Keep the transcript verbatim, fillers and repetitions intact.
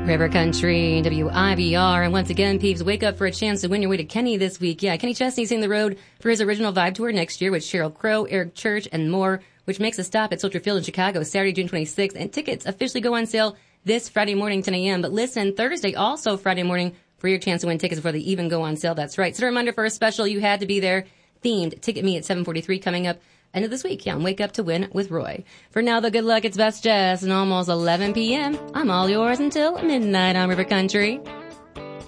River Country, W I B R. And once again, peeps, wake up for a chance to win your way to Kenny this week. Yeah, Kenny Chesney's hitting the road for his original Vibe Tour next year with Sheryl Crow, Eric Church, and more, which makes a stop at Soldier Field in Chicago Saturday, June twenty-sixth. And tickets officially go on sale this Friday morning, ten a.m. But listen, Thursday, also Friday morning, for your chance to win tickets before they even go on sale. That's right. So a reminder for a special, you had to be there. Themed Ticket Me at seven forty-three coming up end of this week. Yeah, and Wake Up to Win with Roy. For now, though, good luck. It's Best Jazz and almost eleven p.m. I'm all yours until midnight on River Country.